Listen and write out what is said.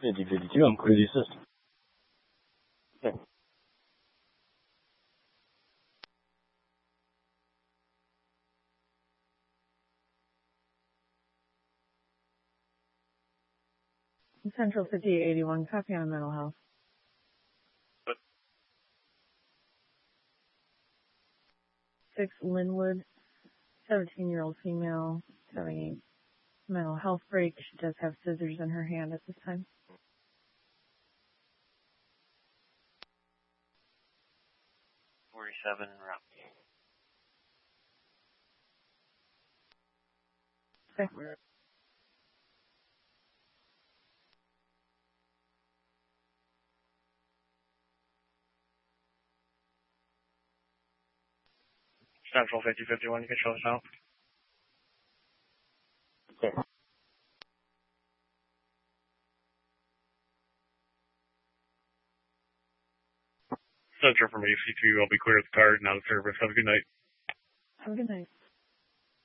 50-52, I'm clear the assist. Okay. Central 5881, copy on mental health. 6 Linwood, 17-year-old female, having a mental health break. She does have scissors in her hand at this time. .47 round. Okay. Central 50-51, you can show us out. Okay. Central from AC2, I'll be clear of the card, not a service. Have a good night. Have a good night.